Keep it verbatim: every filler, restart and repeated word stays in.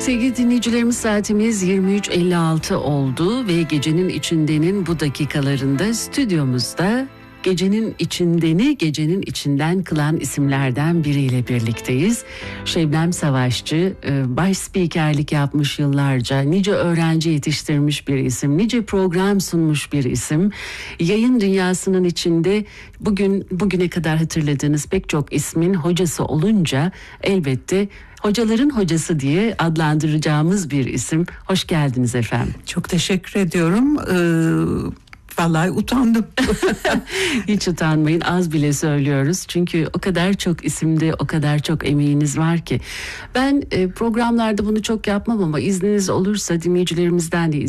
Sevgili dinleyicilerimiz, saatimiz yirmi üç elli altı oldu ve gecenin içindenin bu dakikalarında stüdyomuzda gecenin içindeni gecenin içinden kılan isimlerden biriyle birlikteyiz. Şebnem Savaşçı baş spikerlik yapmış yıllarca, nice öğrenci yetiştirmiş bir isim, nice program sunmuş bir isim. Yayın dünyasının içinde bugün bugüne kadar hatırladığınız pek çok ismin hocası olunca elbette hocaların hocası diye adlandıracağımız bir isim. Hoş geldiniz efendim. Çok teşekkür ediyorum. Ee, vallahi utandım. Hiç utanmayın, az bile söylüyoruz. Çünkü o kadar çok isimde, o kadar çok emeğiniz var ki. Ben e, programlarda bunu çok yapmam ama izniniz olursa dinleyicilerimizden de